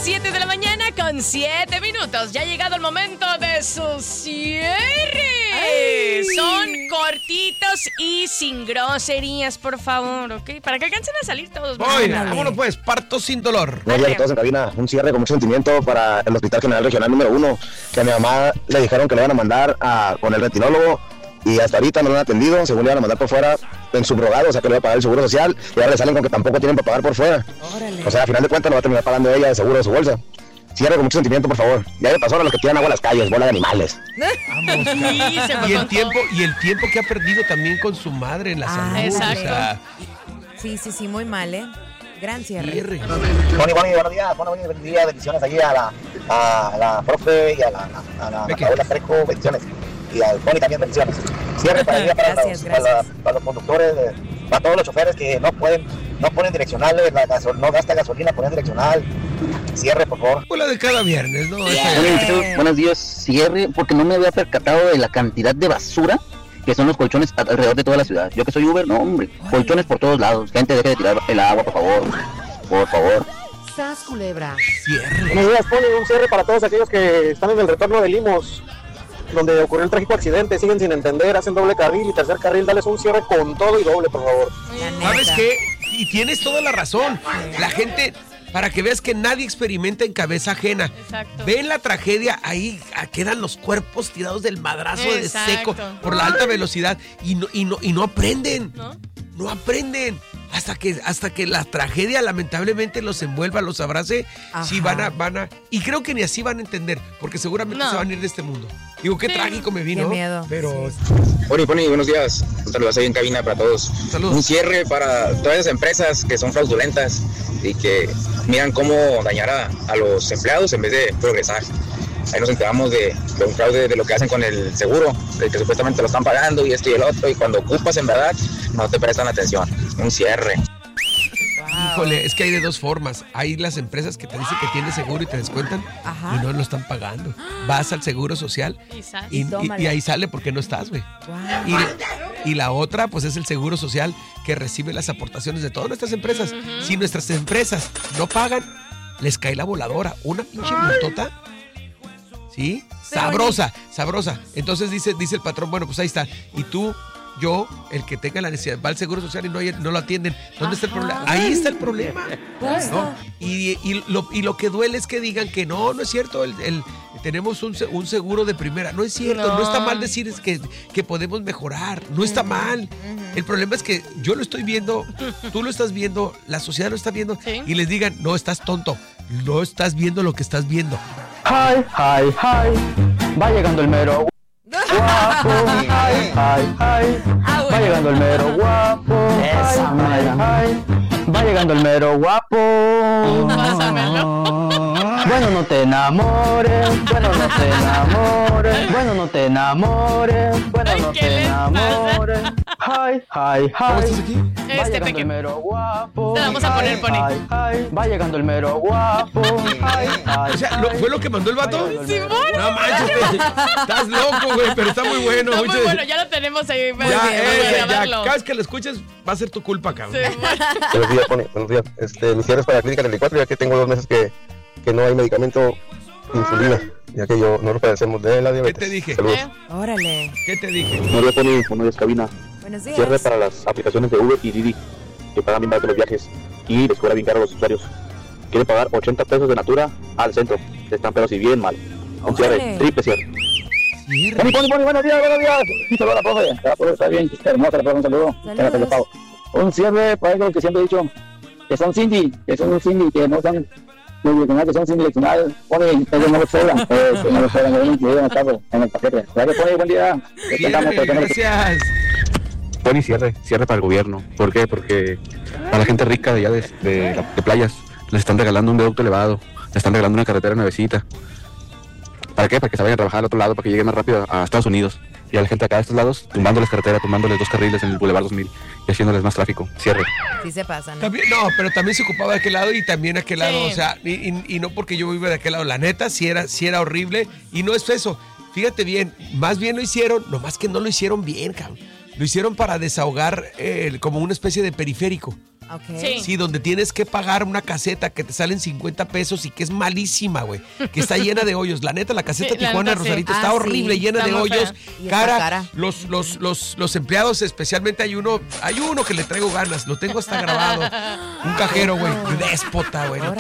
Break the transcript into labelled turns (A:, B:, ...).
A: 7 de la mañana con 7 minutos. Ya ha llegado el momento de su cierre. ¡Ay! Son cortitos y sin groserías, por favor, ¿ok? Para que alcancen a salir todos.
B: Vámonos pues, parto sin dolor.
C: Buenos días a todos en cabina. Un cierre con mucho sentimiento para el Hospital General Regional número 1, que a mi mamá le dijeron que le iban a mandar con el retinólogo y hasta ahorita no lo han atendido. Según le iban a mandar por fuera en subrogado, o sea que le va a pagar el seguro social, y ahora le salen con que tampoco tienen para pagar por fuera. Órale. O sea, a final de cuentas lo va a terminar pagando ella de seguro de su bolsa. Cierre con mucho sentimiento, por favor. Ya le pasó a los que tiran agua a las calles, bola de animales.
B: Vamos, y el tiempo que ha perdido también con su madre en la salud.
A: Exacto.
B: O sea,
D: Sí, muy mal, ¿eh? Gran cierre.
C: Bonnie, buenos días. Buenos días, bendiciones allí a la profe y a la Paola Trejo, bendiciones. Y al Bonnie también, bendiciones. Cierre para ella, para los conductores, para todos los choferes que no ponen direccionales, no gasta gasolina, ponen direccional. Cierre, por favor.
B: la de cada viernes, ¿no?
E: Buenos días, cierre, porque no me había percatado de la cantidad de basura que son los colchones alrededor de toda la ciudad. Yo que soy Uber, no, hombre, colchones por todos lados. Gente, deje de tirar el agua, por favor. Por favor.
D: ¡Sas, culebra!
B: Cierre.
F: Buenos días, Poli. Un cierre para todos aquellos que están en el retorno de Limos, donde ocurrió el trágico accidente. Siguen sin entender, hacen doble carril y tercer carril. Dales un cierre con todo y doble, por favor.
B: ¿Sabes qué? Y tienes toda la razón. La gente, para que veas que nadie experimenta en cabeza ajena.
A: Exacto.
B: Ven la tragedia, ahí quedan los cuerpos tirados del madrazo de seco por la alta velocidad y no aprenden. No aprenden. Hasta que la tragedia lamentablemente los envuelva, los abrace. Ajá. Sí van a y creo que ni así van a entender, porque seguramente se van a ir de este mundo. Digo, qué trágico me vino.
D: Qué miedo.
B: Pero
C: Pony, buenos días. Un saludo ahí en cabina para todos.
B: Saludos.
C: Un cierre para todas esas empresas que son fraudulentas y que miran cómo dañar a los empleados en vez de progresar. Ahí nos enteramos de un fraude de lo que hacen con el seguro, de que supuestamente lo están pagando y esto y el otro, y cuando ocupas en verdad no te prestan atención. Un cierre.
B: Híjole, es que hay de dos formas. Hay las empresas que te dicen que tienes seguro y te descuentan. Ajá. Y no lo están pagando. Vas al seguro social y ahí sale porque no estás, güey. Wow. Y la otra, pues es el seguro social que recibe las aportaciones de todas nuestras empresas. Uh-huh. Si nuestras empresas no pagan, les cae la voladora. Una pinche multota. ¿Sí? Sabrosa. Entonces dice el patrón, bueno, pues ahí está. Y tú, yo, el que tenga la necesidad, va al Seguro Social y no lo atienden. ¿Dónde está el problema? Ahí está el problema. ¿No? Y lo que duele es que digan que no es cierto, tenemos un seguro de primera. No es cierto, no está mal decir que podemos mejorar, no está mal. El problema es que yo lo estoy viendo, tú lo estás viendo, la sociedad lo está viendo, y les digan, no, estás tonto, no estás viendo lo que estás viendo.
E: Hi, va llegando el mero guapo. Hi, va llegando el mero guapo. Va llegando el mero guapo. Bueno, no te enamores. Hi.
B: ¿Cómo estás aquí?
E: Va llegando el mero guapo.
A: Te vamos a poner, Pony.
E: Va llegando el mero guapo.
B: O sea, ¿fue lo que mandó el vato?
A: Sí, bueno.
B: No manches, estás loco, güey, pero está muy bueno.
A: Está muy bueno, ya lo tenemos ahí.
B: Ya, cada vez que lo escuches va a ser tu culpa, cabrón.
A: Sí, bueno.
C: Buenos días, Pony. Buenos días. Mi cierre es para la Clínica 34, ya que tengo 2 meses que no hay medicamento insulina, ya que yo no lo padecemos de la diabetes.
B: ¿Qué te dije?
C: Saludos.
D: Órale.
B: ¿Qué te dije?
C: Buenos días, Pony. Buenos días, cabina.
D: Buenos días.
C: Cierre para las aplicaciones de Uber y Didi, que pagan bien barato los viajes y les cobra bien caro a los usuarios. Quieren pagar 80 pesos de Natura al centro. Están pero si bien mal. Un cierre, triple cierre. Pony, buenos días. Un saludo a la profe. La profe está bien, está hermosa, la profe, un saludo. Un cierre para lo que siempre he dicho, que son Cindy, que no son que son sin direccional. Pony, ellos no lo sobran, no lo sobran, en el paquete. Gracias, Pony, buen día.
B: Gracias.
C: Pony, cierre para el gobierno. ¿Por qué? Porque a la gente rica de allá de playas les están regalando un viaducto elevado, les están regalando una carretera nuevecita. ¿Para qué? Para que se vayan a trabajar al otro lado, para que lleguen más rápido a Estados Unidos. Y a la gente acá de estos lados, tumbándoles carretera, tumbándoles 2 carriles en el Boulevard 2000 y haciéndoles más tráfico. Cierre.
D: Sí se pasa, ¿no?
B: Pero también se ocupaba de aquel lado y también aquel lado, o sea, y no porque yo vivo de aquel lado, la neta, sí era horrible, y no es eso. Fíjate bien, más bien lo hicieron, nomás que no lo hicieron bien, cabrón. Lo hicieron para desahogar como una especie de periférico.
D: Okay.
B: Sí, donde tienes que pagar una caseta que te salen 50 pesos y que es malísima, güey. Que está llena de hoyos. La neta, la caseta Tijuana Rosarito está horrible, llena de hoyos. Cara. Los empleados, especialmente hay uno que le traigo ganas. Lo tengo hasta grabado. Un cajero, güey. Déspota, güey.